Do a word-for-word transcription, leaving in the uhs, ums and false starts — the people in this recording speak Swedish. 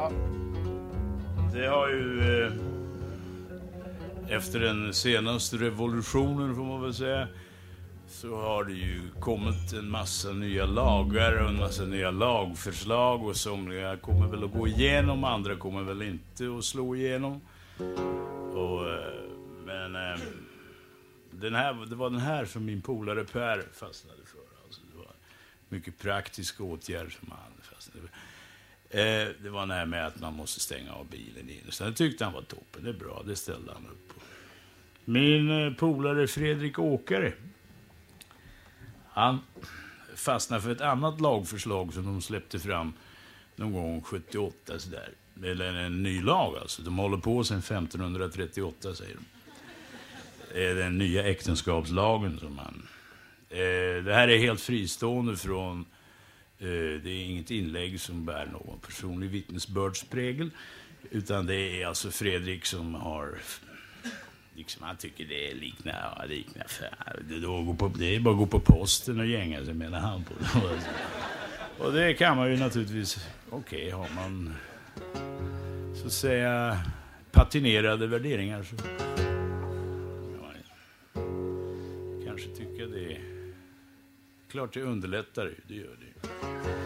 Ja. Det har ju eh, efter den senaste revolutionen, får man väl säga, så har det ju kommit en massa nya lagar och en massa nya lagförslag, och somliga kommer väl att gå igenom, andra kommer väl inte att slå igenom. Och, eh, men eh, den här, det var den här som min polare Per fastnade för. Alltså, det var mycket praktiska åtgärder som han fastnade för. Eh, det var den här med att man måste stänga av bilen in. Så det tyckte han var toppen, det är bra, det ställde han upp på. Min eh, polare Fredrik Åkare, han fastnade för ett annat lagförslag som de släppte fram någon gång sjuttioåtta sådär. Eller en ny lag alltså. De håller på sedan femton trettioåtta, säger de. Det är den nya äktenskapslagen som man... Eh, det här är helt fristående från... Eh, det är inget inlägg som bär någon personlig vittnesbördsprägel. Utan det är alltså Fredrik som har... Liksom han tycker det är likna, ja, likna för, det, då går på, det är bara att gå på posten och gänga sig, menar han på det. Och det kan man ju naturligtvis, okej, okay, har man så att säga patinerade värderingar så ja, kanske tycker det är klart det underlättar, det gör det.